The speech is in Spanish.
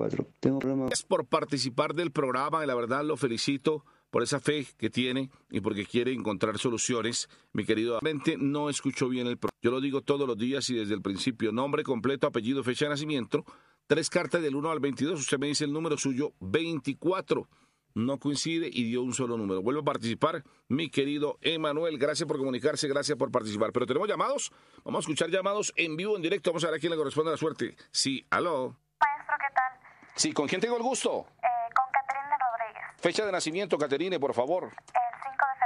24. Tengo problemas. Gracias por participar del programa y la verdad lo felicito por esa fe que tiene y porque quiere encontrar soluciones, mi querido. Realmente no escuchó bien el programa. Yo lo digo todos los días y desde el principio. Nombre completo, apellido, fecha de nacimiento. 3 cartas del 1 al 22. Usted me dice el número suyo, 24. No coincide y dio un solo número. Vuelve a participar, mi querido Emanuel. Gracias por comunicarse, gracias por participar. Pero tenemos llamados. Vamos a escuchar llamados en vivo, en directo. Vamos a ver a quién le corresponde la suerte. Sí, aló. Maestro, ¿qué tal? Sí, ¿con quién tengo el gusto? Con Caterina Rodríguez. Fecha de nacimiento, Caterine, por favor.